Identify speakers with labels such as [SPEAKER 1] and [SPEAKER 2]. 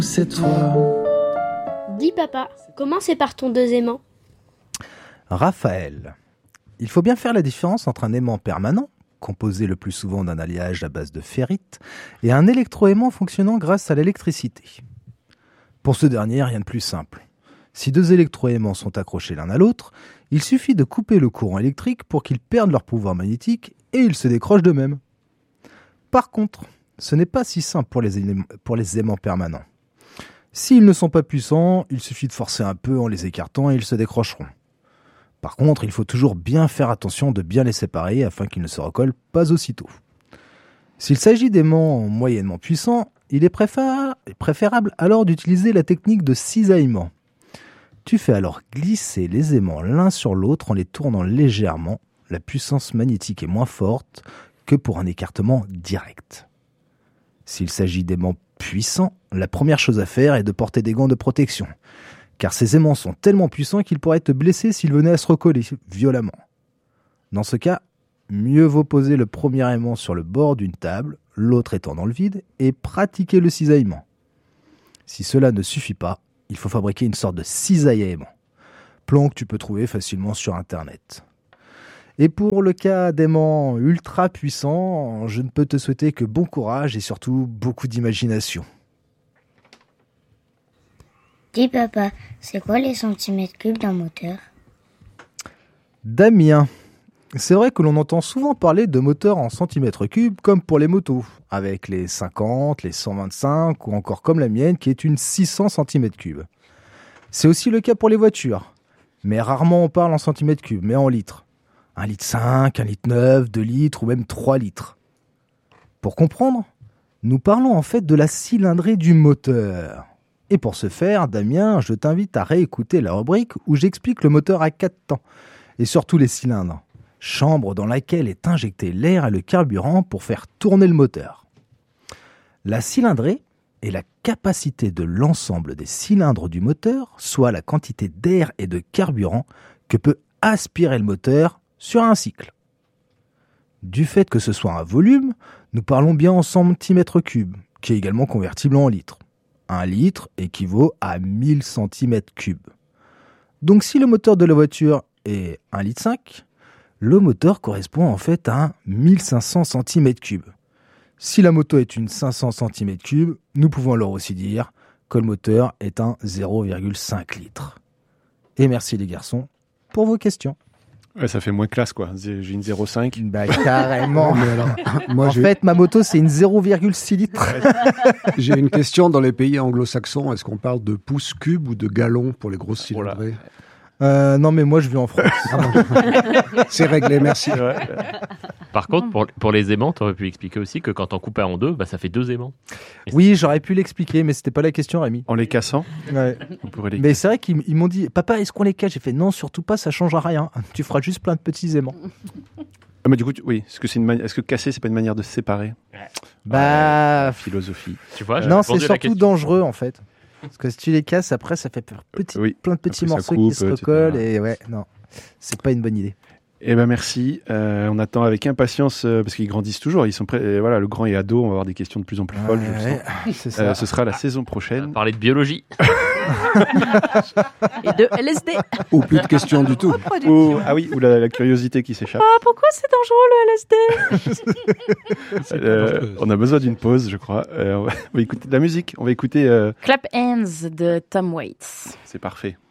[SPEAKER 1] C'est toi.
[SPEAKER 2] Dis papa, comment sépare ton deux aimants ?
[SPEAKER 3] Raphaël. Il faut bien faire la différence entre un aimant permanent, composé le plus souvent d'un alliage à base de ferrite, et un électroaimant fonctionnant grâce à l'électricité. Pour ce dernier, rien de plus simple. Si deux électroaimants sont accrochés l'un à l'autre, il suffit de couper le courant électrique pour qu'ils perdent leur pouvoir magnétique et ils se décrochent d'eux-mêmes. Par contre, ce n'est pas si simple pour les aimants permanents. S'ils ne sont pas puissants, il suffit de forcer un peu en les écartant et ils se décrocheront. Par contre, il faut toujours bien faire attention de bien les séparer afin qu'ils ne se recollent pas aussitôt. S'il s'agit d'aimants moyennement puissants, il est préférable alors d'utiliser la technique de cisaillement. Tu fais alors glisser les aimants l'un sur l'autre en les tournant légèrement. La puissance magnétique est moins forte que pour un écartement direct. S'il s'agit d'aimants puissants, la première chose à faire est de porter des gants de protection, car ces aimants sont tellement puissants qu'ils pourraient te blesser s'ils venaient à se recoller violemment. Dans ce cas, mieux vaut poser le premier aimant sur le bord d'une table, l'autre étant dans le vide, et pratiquer le cisaillement. Si cela ne suffit pas, il faut fabriquer une sorte de cisaille à aimant, plan que tu peux trouver facilement sur Internet. Et pour le cas d'aimants ultra puissants, je ne peux te souhaiter que bon courage et surtout beaucoup d'imagination.
[SPEAKER 4] Dis papa, c'est quoi les centimètres cubes d'un moteur ?
[SPEAKER 3] Damien, c'est vrai que l'on entend souvent parler de moteurs en centimètres cubes comme pour les motos, avec les 50, les 125 ou encore comme la mienne qui est une 600 cm3. C'est aussi le cas pour les voitures, mais rarement on parle en centimètres cubes, mais en litres. 1,5 litre, 1,9 litre, 2 litres ou même 3 litres. Pour comprendre, nous parlons en fait de la cylindrée du moteur. Et pour ce faire, Damien, je t'invite à réécouter la rubrique où j'explique le moteur à 4 temps, et surtout les cylindres, chambre dans laquelle est injecté l'air et le carburant pour faire tourner le moteur. La cylindrée est la capacité de l'ensemble des cylindres du moteur, soit la quantité d'air et de carburant que peut aspirer le moteur sur un cycle. Du fait que ce soit un volume, nous parlons bien en centimètres cubes, qui est également convertible en litres. 1 litre équivaut à 1000 cm3. Donc si le moteur de la voiture est 1,5 litre, le moteur correspond en fait à 1500 cm3. Si la moto est une 500 cm3, nous pouvons alors aussi dire que le moteur est un 0,5 litre. Et merci les garçons pour vos questions.
[SPEAKER 5] Ouais, ça fait moins classe, quoi. J'ai une 0,5.
[SPEAKER 3] Bah, carrément.
[SPEAKER 6] Mais alors, moi,
[SPEAKER 3] En fait, ma moto, c'est une 0,6 litres.
[SPEAKER 6] j'ai une question. Dans les pays anglo-saxons, est-ce qu'on parle de pouces cubes ou de gallons pour les grosses
[SPEAKER 5] Oh là.
[SPEAKER 6] cylindrées ?
[SPEAKER 3] Non, mais moi, je vis en France.
[SPEAKER 6] C'est réglé, merci.
[SPEAKER 7] Par contre, pour les aimants, tu aurais pu expliquer aussi que quand on coupe en deux, bah, ça fait 2 aimants.
[SPEAKER 3] Oui, j'aurais pu l'expliquer, mais c'était pas la question, Rémi.
[SPEAKER 5] En les cassant,
[SPEAKER 3] Ouais.
[SPEAKER 5] on pourrait les...
[SPEAKER 3] Mais c'est vrai qu'ils m'ont dit, papa, est-ce qu'on les cache ? J'ai fait, non, surtout pas, ça changera rien. Tu feras juste plein de petits aimants.
[SPEAKER 5] Ah, mais du coup, oui. Est-ce que casser, c'est pas une manière de se séparer ?
[SPEAKER 3] Bah,
[SPEAKER 5] Philosophie.
[SPEAKER 7] Tu vois,
[SPEAKER 3] non,
[SPEAKER 7] j'ai
[SPEAKER 3] c'est
[SPEAKER 7] répondu à la
[SPEAKER 3] surtout
[SPEAKER 7] question.
[SPEAKER 3] dangereux, en fait. Parce que si tu les casses, après, ça fait
[SPEAKER 5] Oui.
[SPEAKER 3] plein de petits
[SPEAKER 5] Après, ça
[SPEAKER 3] morceaux
[SPEAKER 5] coupe,
[SPEAKER 3] qui se
[SPEAKER 5] etc.
[SPEAKER 3] recollent. Et ouais, non, c'est pas une bonne idée.
[SPEAKER 5] Eh ben merci. On attend avec impatience parce qu'ils grandissent toujours. Ils sont prêts. Voilà, le grand est ado. On va avoir des questions de plus en plus folles. je le
[SPEAKER 3] Ouais,
[SPEAKER 5] sens.
[SPEAKER 3] c'est ça.
[SPEAKER 5] Ce sera la saison
[SPEAKER 7] On va
[SPEAKER 5] prochaine.
[SPEAKER 7] parler de biologie.
[SPEAKER 8] Et de LSD.
[SPEAKER 6] Ou plus de questions du tout.
[SPEAKER 5] Ah oui, ou la curiosité qui s'échappe.
[SPEAKER 8] Ah, pourquoi c'est dangereux le LSD?
[SPEAKER 5] On a besoin d'une pause, je crois. On va écouter de la musique. On va écouter.
[SPEAKER 8] Clap Hands de Tom Waits.
[SPEAKER 5] C'est parfait.